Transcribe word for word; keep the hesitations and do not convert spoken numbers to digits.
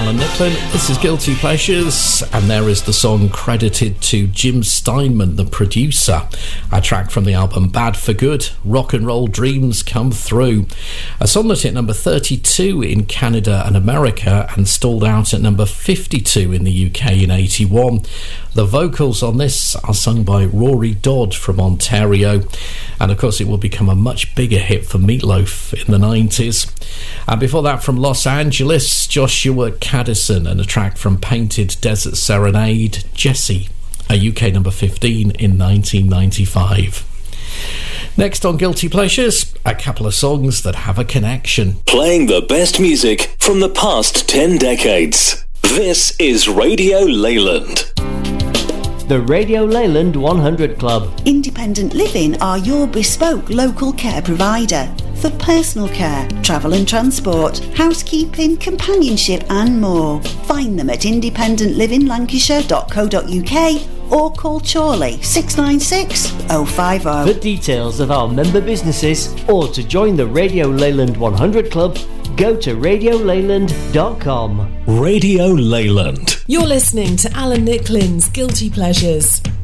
Alan Nicklin. This is Guilty Pleasures, and there is the song credited to Jim Steinman, the producer. A track from the album Bad for Good, Rock and Roll Dreams Come Through. A song that hit number thirty-two in Canada and America and stalled out at number fifty-two in the U K in eighty-one. The vocals on this are sung by Rory Dodd from Ontario, and of course it will become a much bigger hit for Meatloaf in the nineties. And before that, from Los Angeles, Joshua Caddison and a track from Painted Desert Serenade, Jessie, a U K number fifteen in nineteen ninety-five. Next on Guilty Pleasures, a couple of songs that have a connection. Playing the best music from the past ten decades. This is Radio Leyland. The Radio Leyland one hundred Club. Independent Living are your bespoke local care provider for personal care, travel and transport, housekeeping, companionship and more. Find them at independent living lancashire dot co dot uk or call Chorley six nine six oh five oh. For details of our member businesses or to join the Radio Leyland one hundred Club, go to radio leyland dot com. Radio Leyland. You're listening to Alan Nicklin's Guilty Pleasures.